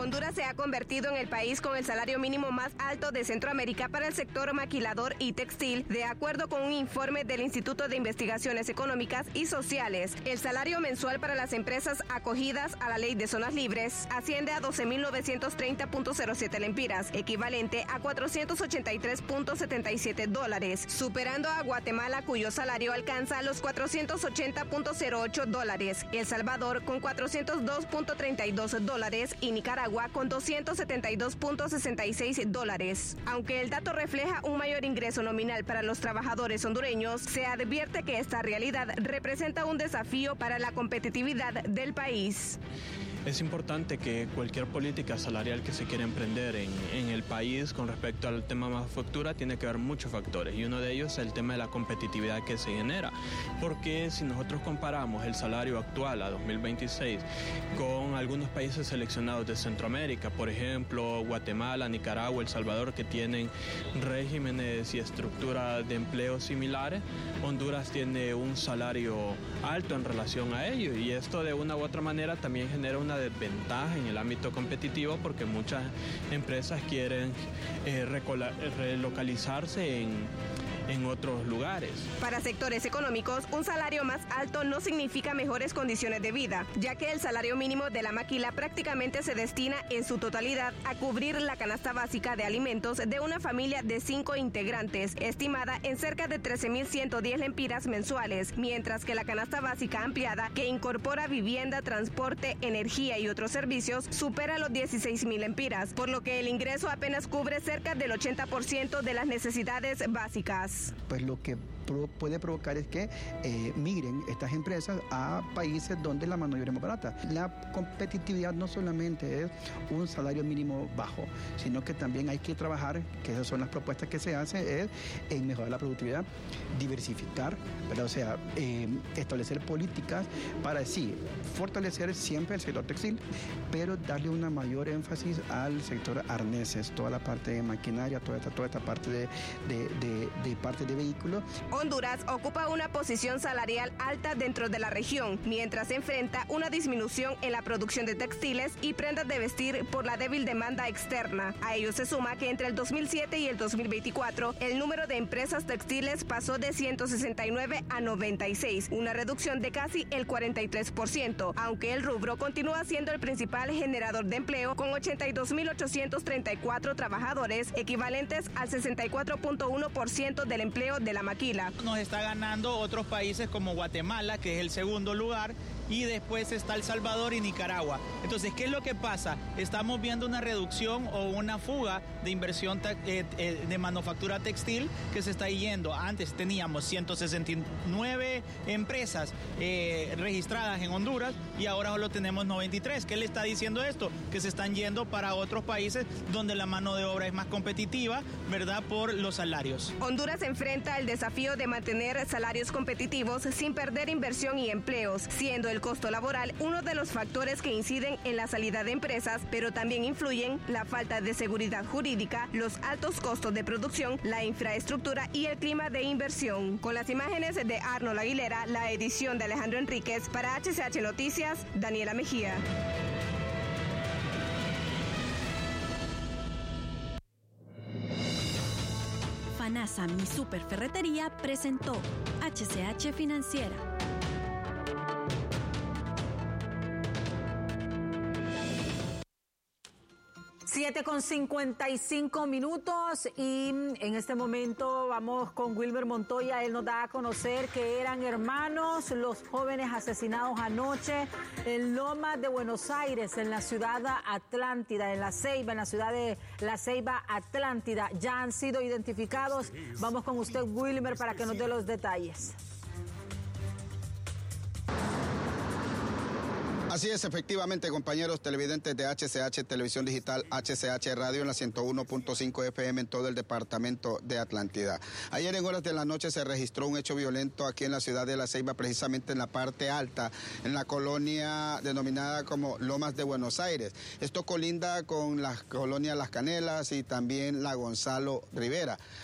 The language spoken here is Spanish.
Honduras se ha convertido en el país con el salario mínimo más alto de Centroamérica para el sector maquilador y textil, de acuerdo con un informe del Instituto de Investigaciones Económicas y Sociales. El salario mensual para las empresas acogidas a la ley de zonas libres asciende a 12.930.07 lempiras, equivalente a $483.77, superando a Guatemala, cuyo salario alcanza los $480.08, El Salvador con $402.32 y Nicaragua con $272.66. Aunque el dato refleja un mayor ingreso nominal para los trabajadores hondureños, se advierte que esta realidad representa un desafío para la competitividad del país. Es importante que cualquier política salarial que se quiera emprender en el país con respecto al tema manufactura tiene que ver muchos factores, y uno de ellos es el tema de la competitividad que se genera, porque si nosotros comparamos el salario actual a 2026 con algunos países seleccionados de Centroamérica, por ejemplo Guatemala, Nicaragua, El Salvador, que tienen regímenes y estructuras de empleo similares, Honduras tiene un salario alto en relación a ello, y esto de una u otra manera también genera una desventaja en el ámbito competitivo, porque muchas empresas quieren relocalizarse en otros lugares. Para sectores económicos, un salario más alto no significa mejores condiciones de vida, ya que el salario mínimo de la maquila prácticamente se destina en su totalidad a cubrir la canasta básica de alimentos de una familia de 5 integrantes, estimada en cerca de 13.110 lempiras mensuales, mientras que la canasta básica ampliada, que incorpora vivienda, transporte, energía y otros servicios, supera los 16.000 lempiras, por lo que el ingreso apenas cubre cerca del 80% de las necesidades básicas. Pues lo que puede provocar es que migren estas empresas a países donde la mano de obra es más barata. La competitividad no solamente es un salario mínimo bajo, sino que también hay que trabajar, que esas son las propuestas que se hacen, es en mejorar la productividad, diversificar, ¿verdad? O sea, establecer políticas para sí, fortalecer siempre el sector textil, pero darle una mayor énfasis al sector arneses, toda la parte de maquinaria, toda esta parte de parte de vehículos. Honduras ocupa una posición salarial alta dentro de la región, mientras enfrenta una disminución en la producción de textiles y prendas de vestir por la débil demanda externa. A ello se suma que entre el 2007 y el 2024, el número de empresas textiles pasó de 169 a 96, una reducción de casi el 43%, aunque el rubro continúa siendo el principal generador de empleo, con 82.834 trabajadores, equivalentes al 64.1% del empleo de la maquila. Nos está ganando otros países como Guatemala, que es el segundo lugar, y después está El Salvador y Nicaragua. Entonces, ¿qué es lo que pasa? Estamos viendo una reducción o una fuga de inversión de manufactura textil que se está yendo. Antes teníamos 169 empresas registradas en Honduras y ahora solo tenemos 93. ¿Qué le está diciendo esto? Que se están yendo para otros países donde la mano de obra es más competitiva, ¿verdad? Por los salarios. Honduras enfrenta el desafío de mantener salarios competitivos sin perder inversión y empleos, siendo el costo laboral uno de los factores que inciden en la salida de empresas, pero también influyen la falta de seguridad jurídica, los altos costos de producción, la infraestructura y el clima de inversión. Con las imágenes de Arnold Aguilera, la edición de Alejandro Enríquez, para HCH Noticias, Daniela Mejía. FANASA Mi Super Ferretería presentó HCH Financiera. 7:55 y en este momento vamos con Wilmer Montoya. Él nos da a conocer que eran hermanos los jóvenes asesinados anoche en Lomas de Buenos Aires, en la ciudad Atlántida, en La Ceiba, en la ciudad de La Ceiba, Atlántida. Ya han sido identificados. Vamos con usted, Wilmer, para que nos dé los detalles. Así es, efectivamente, compañeros televidentes de HCH Televisión Digital, HCH Radio en la 101.5 FM en todo el departamento de Atlántida. Ayer en horas de la noche se registró un hecho violento aquí en la ciudad de La Ceiba, precisamente en la parte alta, en la colonia denominada como Lomas de Buenos Aires. Esto colinda con la colonia Las Canelas y también la Gonzalo Rivera.